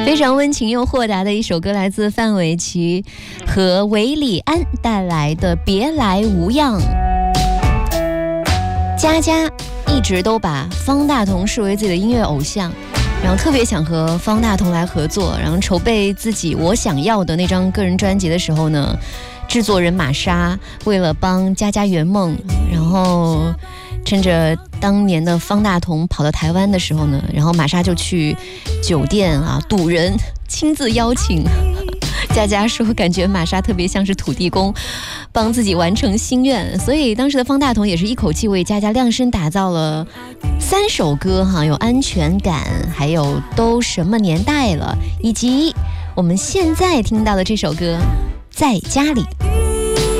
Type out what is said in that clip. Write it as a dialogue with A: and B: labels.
A: 非常温情又豁达的一首歌，来自范玮琪和韦礼安带来的《别来无恙》。佳佳一直都把方大同视为自己的音乐偶像，然后特别想和方大同来合作，然后筹备自己我想要的那张个人专辑的时候呢，制作人玛莎为了帮佳佳圆梦，然后趁着当年的方大同跑到台湾的时候呢，然后玛莎就去酒店堵人，亲自邀请。佳佳说感觉玛莎特别像是土地公，帮自己完成心愿，所以当时的方大同也是一口气为佳佳量身打造了3首歌有安全感，还有都什么年代了，以及我们现在听到的这首歌在家里。